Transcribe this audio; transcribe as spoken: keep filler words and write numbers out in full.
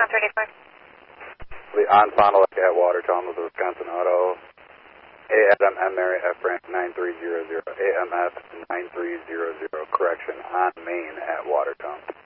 one thirty-four. On Fond du Lac at Watertown with the Wisconsin Auto. A M M Mary F Brand nine three zero zero. A M F nine three zero zero. Correction, on Main at Watertown.